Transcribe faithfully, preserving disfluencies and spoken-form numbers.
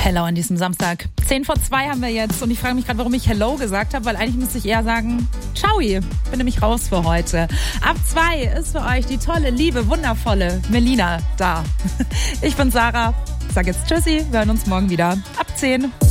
Hello an diesem Samstag. Zehn vor zwei haben wir jetzt und ich frage mich gerade, warum ich Hello gesagt habe, weil eigentlich müsste ich eher sagen, ciao, bin nämlich raus für heute. Ab zwei ist für euch die tolle, liebe, wundervolle Melina da. Ich bin Sarah, sag jetzt Tschüssi, wir hören uns morgen wieder ab zehn.